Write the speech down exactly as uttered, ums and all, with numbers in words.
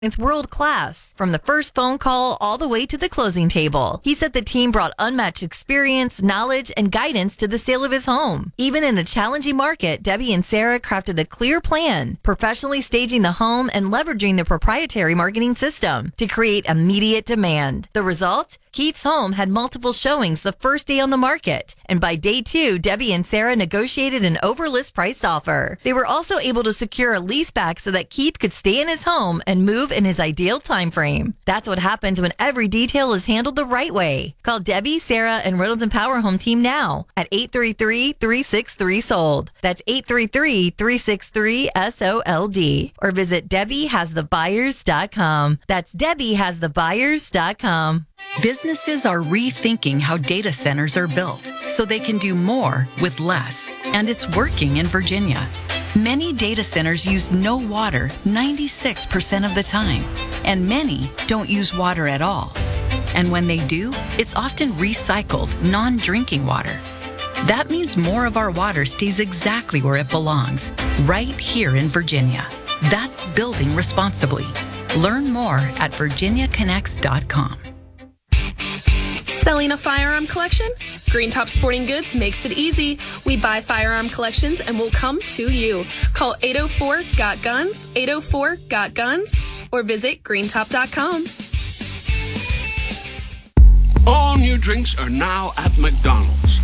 It's world class, from the first phone call all the way to the closing table. He said the team brought unmatched experience, knowledge, and guidance to the sale of his home. Even in a challenging market, Debbie and Sarah crafted a clear plan, professionally staging the home and leveraging their proprietary marketing system to create immediate demand. The result? Keith's home had multiple showings the first day on the market, and by day two, Debbie and Sarah negotiated an over-list price offer. They were also able to secure a lease back so that Keith could stay in his home and move in his ideal time frame. That's what happens when every detail is handled the right way. Call Debbie, Sarah, and Reynolds and Power Home Team now at eight three three, three six three, sold. That's eight three three, three six three, S O L D. Or visit Debbie Has The Buyers dot com. That's Debbie Has The Buyers dot com. Businesses are rethinking how data centers are built so they can do more with less, and it's working in Virginia. Many data centers use no water ninety-six percent of the time, and many don't use water at all. And when they do, it's often recycled, non-drinking water. That means more of our water stays exactly where it belongs, right here in Virginia. That's building responsibly. Learn more at virginia connects dot com. Selling a firearm collection? Green Top Sporting Goods makes it easy. We buy firearm collections and we'll come to you. Call eight oh four, got guns, eight oh four, got guns, or visit green top dot com. All new drinks are now at McDonald's.